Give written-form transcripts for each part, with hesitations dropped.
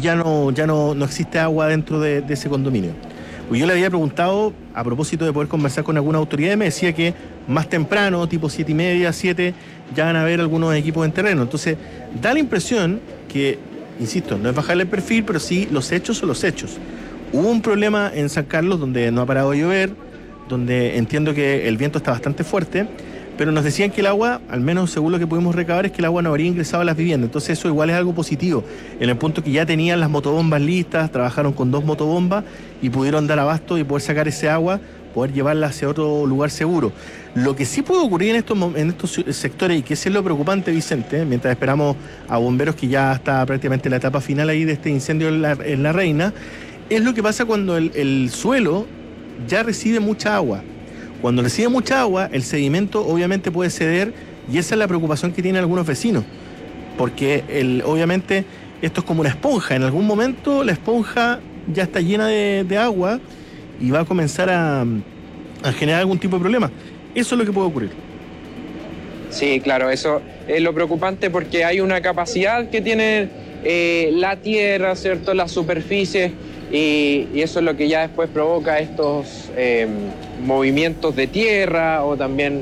no existe agua dentro de ese condominio. Pues yo le había preguntado, a propósito de poder conversar con alguna autoridad, y me decía que más temprano, tipo 7:30, 7, ya van a haber algunos equipos en terreno. Entonces, da la impresión que, insisto, no es bajarle el perfil, pero sí los hechos son los hechos. Hubo un problema en San Carlos donde no ha parado de llover, donde entiendo que el viento está bastante fuerte, pero nos decían que el agua, al menos según lo que pudimos recabar, es que el agua no habría ingresado a las viviendas. Entonces eso igual es algo positivo, en el punto que ya tenían las motobombas listas, trabajaron con 2 motobombas y pudieron dar abasto y poder sacar ese agua, poder llevarla hacia otro lugar seguro. Lo que sí puede ocurrir en estos sectores, y que es lo preocupante, Vicente, mientras esperamos a bomberos, que ya está prácticamente en la etapa final ahí de este incendio en la Reina, es lo que pasa cuando el suelo ya recibe mucha agua. Cuando recibe mucha agua, el sedimento obviamente puede ceder, y esa es la preocupación que tienen algunos vecinos, porque obviamente esto es como una esponja. En algún momento la esponja ya está llena de agua y va a comenzar a generar algún tipo de problema. Eso es lo que puede ocurrir. Sí, claro, eso es lo preocupante, porque hay una capacidad que tiene la tierra, ¿cierto?, las superficies, y eso es lo que ya después provoca estos movimientos de tierra, o también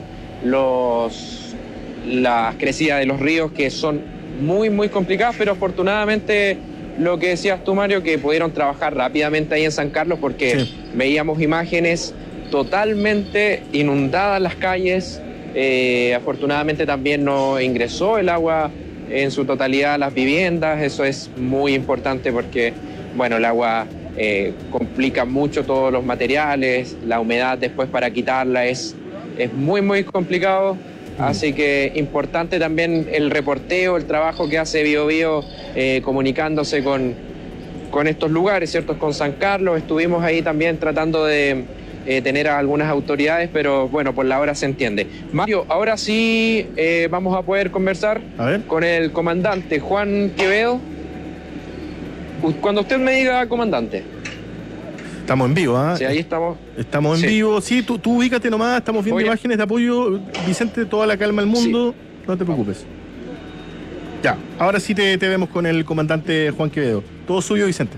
las crecidas de los ríos, que son muy, muy complicadas. Pero afortunadamente, lo que decías tú, Mario, que pudieron trabajar rápidamente ahí en San Carlos, porque sí, veíamos imágenes totalmente inundadas las calles. Afortunadamente también no ingresó el agua en su totalidad a las viviendas. Eso es muy importante, porque bueno, el agua complica mucho todos los materiales, la humedad después para quitarla es muy, muy complicado. Así que importante también el reporteo, el trabajo que hace BioBio comunicándose con estos lugares, ¿cierto? Con San Carlos estuvimos ahí también tratando de tener a algunas autoridades, pero bueno, por la hora se entiende. Mario, ahora sí vamos a poder conversar con el comandante Juan Quevedo. Cuando usted me diga, comandante. Estamos en vivo, ¿ah? Sí, ahí estamos. Estamos en vivo. Sí, tú ubícate nomás, estamos viendo imágenes de apoyo. Vicente, toda la calma del mundo, sí, no te preocupes. Ya, ahora sí te vemos con el comandante Juan Quevedo. Todo suyo, Vicente.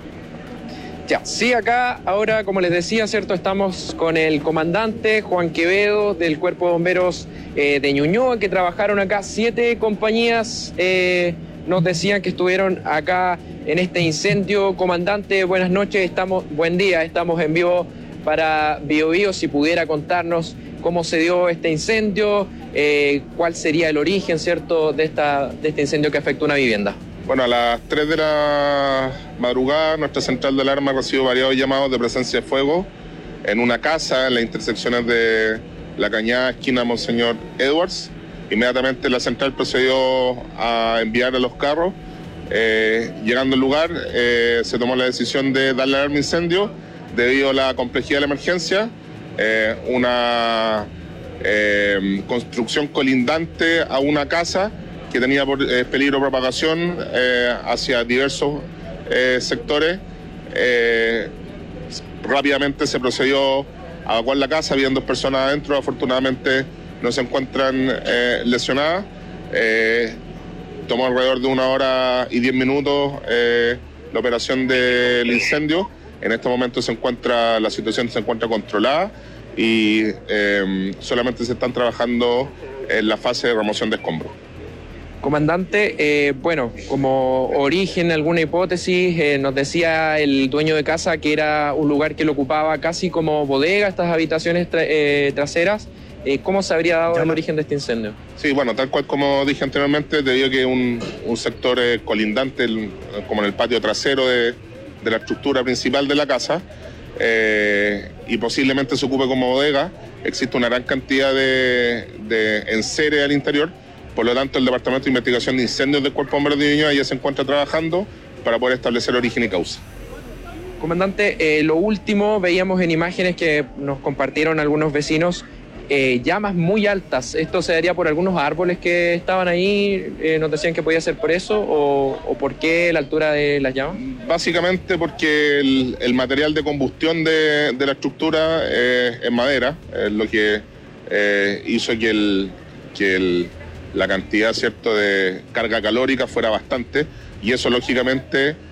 Ya, sí, acá ahora, como les decía, ¿cierto?, estamos con el comandante Juan Quevedo del Cuerpo de Bomberos de Ñuñoa, que trabajaron acá 7 compañías. Nos decían que estuvieron acá en este incendio. Comandante, buenas noches, buen día, estamos en vivo para BioBio. Si pudiera contarnos cómo se dio este incendio, cuál sería el origen, ¿cierto?, de este incendio que afectó una vivienda. Bueno, a las 3 de la madrugada, nuestra central de alarma recibió variados llamados de presencia de fuego en una casa en las intersecciones de La Cañada, esquina Monseñor Edwards. Inmediatamente la central procedió a enviar a los carros. Llegando al lugar, se tomó la decisión de darle alarma incendio debido a la complejidad de la emergencia. Una construcción colindante a una casa que tenía peligro de propagación hacia diversos sectores. Rápidamente se procedió a evacuar la casa. Habían 2 personas adentro, afortunadamente no se encuentran lesionadas. Tomó alrededor de 1 hora y 10 minutos la operación del incendio. En este momento la situación se encuentra controlada y solamente se están trabajando en la fase de remoción de escombros. Comandante, bueno, como origen, alguna hipótesis, nos decía el dueño de casa que era un lugar que lo ocupaba casi como bodega, estas habitaciones traseras. ¿Cómo se habría dado el origen de este incendio? Sí, bueno, tal cual como dije anteriormente, debido a que un sector colindante, como en el patio trasero de la estructura principal de la casa, y posiblemente se ocupe como bodega, existe una gran cantidad de enseres al interior. Por lo tanto, el Departamento de Investigación de Incendios del Cuerpo de Bomberos de Ñuñoa ya se encuentra trabajando para poder establecer origen y causa. Comandante, lo último, veíamos en imágenes que nos compartieron algunos vecinos, llamas muy altas. ¿Esto se daría por algunos árboles que estaban ahí? ¿Nos decían que podía ser por eso? ¿O por qué la altura de las llamas? Básicamente porque el material de combustión de la estructura es madera, lo que hizo que la cantidad, ¿cierto?, de carga calórica fuera bastante, y eso lógicamente